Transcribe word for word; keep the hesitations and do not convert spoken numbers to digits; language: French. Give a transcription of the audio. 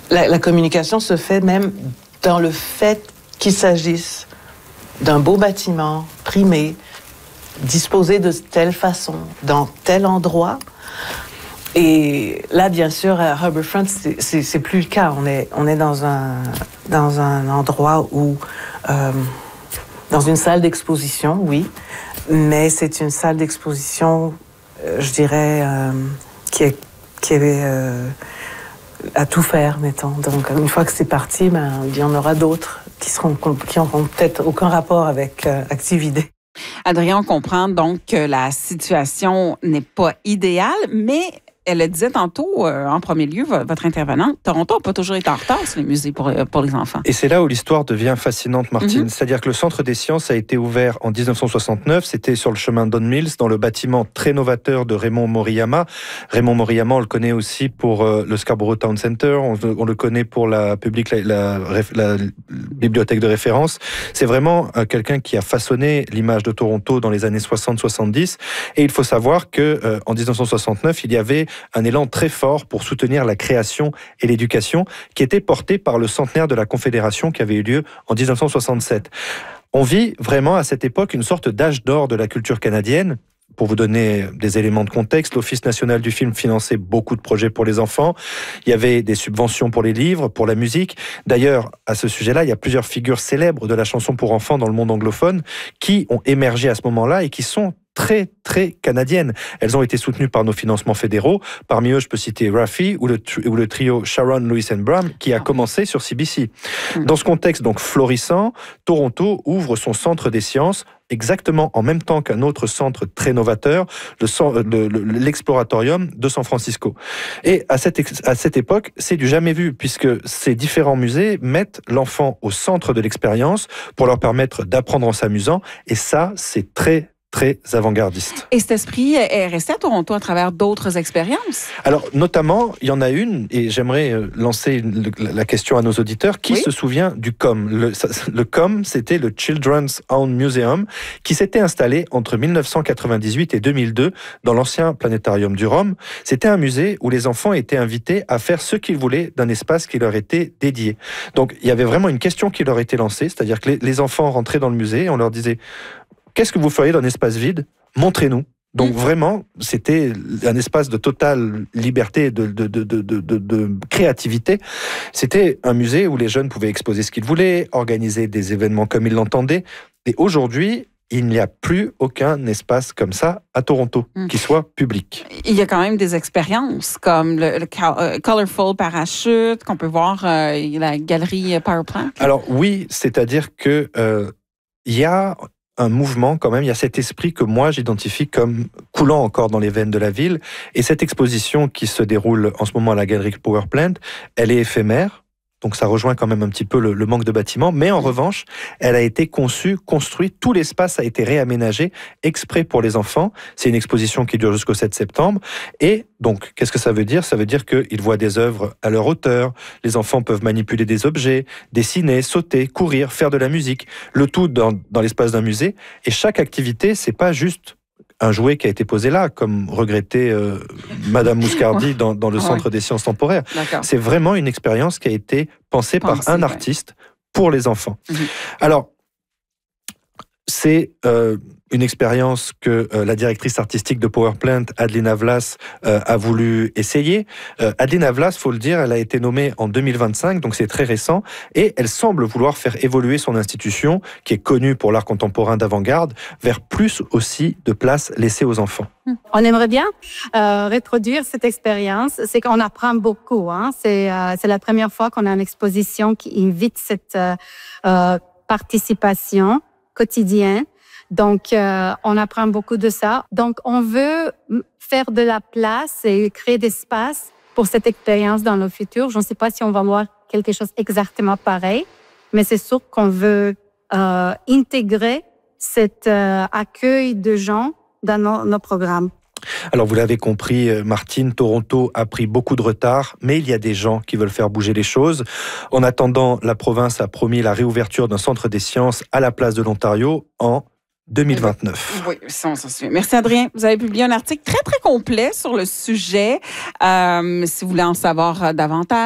La, la communication se fait même dans le fait qu'il s'agisse d'un beau bâtiment primé, disposé de telle façon, dans tel endroit. Et là, bien sûr, à Harbourfront, c'est, c'est, c'est plus le cas. On est, on est dans un, dans un endroit où... Euh, dans une salle d'exposition, oui, mais c'est une salle d'exposition, euh, je dirais, euh, qui est, qui est euh, à tout faire, mettons. Donc, une fois que c'est parti, ben, il y en aura d'autres qui seront, qui n'auront peut-être aucun rapport avec euh, Actividé. Adrien, on comprend donc que la situation n'est pas idéale, mais elle le disait tantôt, euh, en premier lieu, votre intervenante, Toronto n'a pas toujours été en retard sur les musées pour, pour les enfants. Et c'est là où l'histoire devient fascinante, Martine. Mm-hmm. C'est-à-dire que le Centre des sciences a été ouvert en dix-neuf cent soixante-neuf. C'était sur le chemin Don Mills, dans le bâtiment très novateur de Raymond Moriyama. Raymond Moriyama, on le connaît aussi pour euh, le Scarborough Town Center. On, on le connaît pour la, public, la, la, la, la bibliothèque de référence. C'est vraiment euh, quelqu'un qui a façonné l'image de Toronto dans les années soixante soixante-dix. Et il faut savoir que euh, en dix-neuf cent soixante-neuf, il y avait un élan très fort pour soutenir la création et l'éducation qui était porté par le centenaire de la Confédération qui avait eu lieu en dix-neuf cent soixante-sept. On vit vraiment à cette époque une sorte d'âge d'or de la culture canadienne. Pour vous donner des éléments de contexte, l'Office national du film finançait beaucoup de projets pour les enfants. Il y avait des subventions pour les livres, pour la musique. D'ailleurs, à ce sujet-là, il y a plusieurs figures célèbres de la chanson pour enfants dans le monde anglophone qui ont émergé à ce moment-là et qui sont très, très canadiennes. Elles ont été soutenues par nos financements fédéraux. Parmi eux, je peux citer Raffi ou le, ou le trio Sharon, Lewis and Bram qui a commencé sur C B C. Dans ce contexte donc florissant, Toronto ouvre son centre des sciences exactement en même temps qu'un autre centre très novateur, le, le, le, l'Exploratorium de San Francisco. Et à cette, à cette époque, c'est du jamais vu, puisque ces différents musées mettent l'enfant au centre de l'expérience pour leur permettre d'apprendre en s'amusant, et ça, c'est très très avant-gardiste. Et cet esprit est resté à Toronto à travers d'autres expériences? Alors, notamment, il y en a une, et j'aimerais lancer la question à nos auditeurs. Qui oui? se souvient du C O M? Le, le C O M, c'était le Children's Own Museum, qui s'était installé entre dix-neuf cent quatre-vingt-dix-huit et deux mille deux dans l'ancien planétarium du Rhum. C'était un musée où les enfants étaient invités à faire ce qu'ils voulaient d'un espace qui leur était dédié. Donc, il y avait vraiment une question qui leur était lancée, c'est-à-dire que les, les enfants rentraient dans le musée et on leur disait: qu'est-ce que vous feriez dans un espace vide? Montrez-nous. Donc mmh. vraiment, c'était un espace de totale liberté, de, de, de, de, de, de créativité. C'était un musée où les jeunes pouvaient exposer ce qu'ils voulaient, organiser des événements comme ils l'entendaient. Et aujourd'hui, il n'y a plus aucun espace comme ça à Toronto, mmh. qui soit public. Il y a quand même des expériences comme le, le uh, Colorful Parachute, qu'on peut voir, euh, la galerie Power Plant. Alors oui, c'est-à-dire que euh, il y a un mouvement quand même, il y a cet esprit que moi j'identifie comme coulant encore dans les veines de la ville. Et cette exposition qui se déroule en ce moment à la galerie Power Plant, elle est éphémère. Donc ça rejoint quand même un petit peu le, le manque de bâtiments. Mais en revanche, elle a été conçue, construite. Tout l'espace a été réaménagé exprès pour les enfants. C'est une exposition qui dure jusqu'au sept septembre. Et donc, qu'est-ce que ça veut dire? Ça veut dire qu'ils voient des œuvres à leur hauteur. Les enfants peuvent manipuler des objets, dessiner, sauter, courir, faire de la musique. Le tout dans, dans l'espace d'un musée. Et chaque activité, c'est pas juste un jouet qui a été posé là, comme regrettait euh, Madame Mouscardi dans, dans le Centre ouais. des sciences temporaires. D'accord. C'est vraiment une expérience qui a été pensée Pensée, par un ouais. artiste pour les enfants. Mm-hmm. Alors, c'est euh, une expérience que euh, la directrice artistique de Power Plant, Adelina Vlas, euh, a voulu essayer. Euh, Adelina Vlas, faut le dire, elle a été nommée en deux mille vingt-cinq, donc c'est très récent, et elle semble vouloir faire évoluer son institution, qui est connue pour l'art contemporain d'avant-garde, vers plus aussi de place laissée aux enfants. On aimerait bien euh, reproduire cette expérience. C'est qu'on apprend beaucoup. Hein. C'est, euh, c'est la première fois qu'on a une exposition qui invite cette euh, euh, participation quotidienne. Donc, euh, on apprend beaucoup de ça. Donc, on veut faire de la place et créer d'espace pour cette expérience dans le futur. Je ne sais pas si on va voir quelque chose exactement pareil, mais c'est sûr qu'on veut euh, intégrer cet euh, accueil de gens dans nos, nos programmes. Alors, vous l'avez compris, Martine, Toronto a pris beaucoup de retard, mais il y a des gens qui veulent faire bouger les choses. En attendant, la province a promis la réouverture d'un centre des sciences à la place de l'Ontario en deux mille vingt-neuf. Oui, ça, on s'en souvient. Merci, Adrien. Vous avez publié un article très, très complet sur le sujet. Euh, si vous voulez en savoir davantage,